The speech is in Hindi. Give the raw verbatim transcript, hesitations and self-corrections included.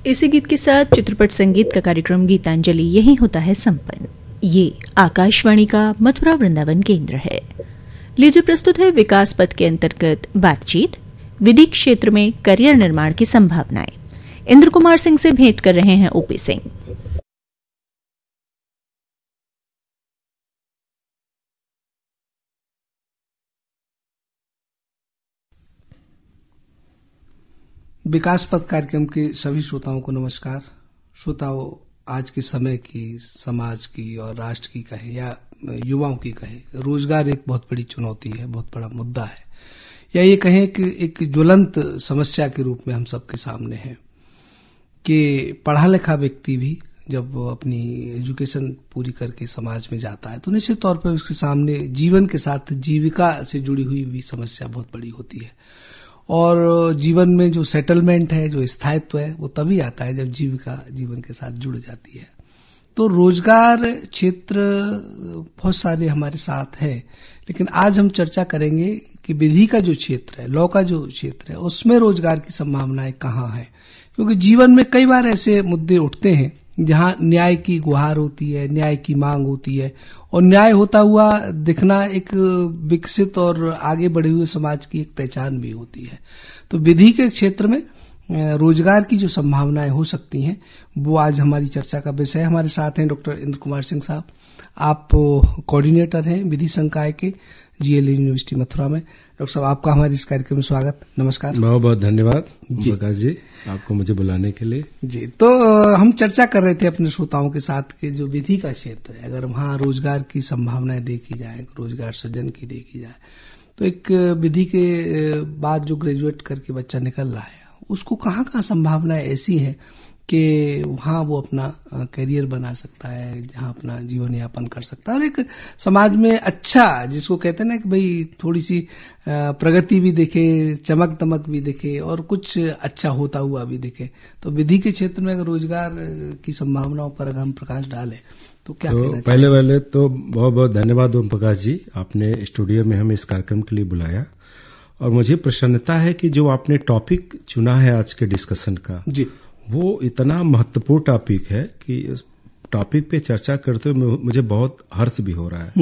इसी गीत के साथ चित्रपट संगीत का कार्यक्रम गीतांजलि यहीं होता है संपन्न। ये आकाशवाणी का मथुरा वृंदावन केंद्र है। लीजिए प्रस्तुत है विकास पथ के अंतर्गत बातचीत, विधि क्षेत्र में करियर निर्माण की संभावनाएं। इंद्र कुमार सिंह से भेंट कर रहे हैं ओपी सिंह। विकास पथ कार्यक्रम के सभी श्रोताओं को नमस्कार। श्रोताओं, आज के समय की, समाज की और राष्ट्र की कहें या युवाओं की कहें, रोजगार एक बहुत बड़ी चुनौती है, बहुत बड़ा मुद्दा है, या ये कहें कि एक ज्वलंत समस्या के रूप में हम सबके सामने है कि पढ़ा लिखा व्यक्ति भी जब अपनी एजुकेशन पूरी करके समाज में जाता है तो निश्चित तौर पर उसके सामने जीवन के साथ जीविका से जुड़ी हुई भी समस्या बहुत बड़ी होती है। और जीवन में जो सेटलमेंट है, जो स्थायित्व है, वो तभी आता है जब जीविका जीवन के साथ जुड़ जाती है। तो रोजगार क्षेत्र बहुत सारे हमारे साथ है, लेकिन आज हम चर्चा करेंगे कि विधि का जो क्षेत्र है, लॉ का जो क्षेत्र है, उसमें रोजगार की संभावनाएं कहाँ है। क्योंकि जीवन में कई बार ऐसे मुद्दे उठते हैं जहां न्याय की गुहार होती है, न्याय की मांग होती है, और न्याय होता हुआ दिखना एक विकसित और आगे बढ़े हुए समाज की एक पहचान भी होती है। तो विधि के क्षेत्र में रोजगार की जो संभावनाएं हो सकती हैं, वो आज हमारी चर्चा का विषय है। हमारे साथ हैं डॉक्टर इंद्र कुमार सिंह साहब। आप कोऑर्डिनेटर हैं विधि संकाय के जीएल यूनिवर्सिटी मथुरा में। डॉक्टर साहब, आपका हमारे इस कार्यक्रम में स्वागत। नमस्कार। बहुत बहुत धन्यवाद प्रकाश जी, आपको मुझे बुलाने के लिए। जी, तो हम चर्चा कर रहे थे अपने श्रोताओं के साथ कि जो विधि का क्षेत्र है, अगर वहाँ रोजगार की संभावनाएं देखी जाए, रोजगार सृजन की देखी जाए, तो एक विधि के बाद जो ग्रेजुएट करके बच्चा निकल रहा है, उसको कहाँ कहाँ संभावनाएं ऐसी हैं कि वहाँ वो अपना करियर बना सकता है, जहाँ अपना जीवन यापन कर सकता है और एक समाज में अच्छा, जिसको कहते हैं ना कि भाई थोड़ी सी प्रगति भी दिखे, चमक दमक भी दिखे और कुछ अच्छा होता हुआ भी दिखे। तो विधि के क्षेत्र में अगर रोजगार की संभावनाओं पर अगर हम प्रकाश डालें तो क्या तो कहना पहले वाले तो बहुत बहुत धन्यवाद ओम प्रकाश जी, आपने स्टूडियो में हमें इस कार्यक्रम के लिए बुलाया। और मुझे प्रसन्नता है कि जो आपने टॉपिक चुना है आज के डिस्कशन का जी, वो इतना महत्वपूर्ण टॉपिक है कि इस टॉपिक पे चर्चा करते हुए मुझे बहुत हर्ष भी हो रहा है।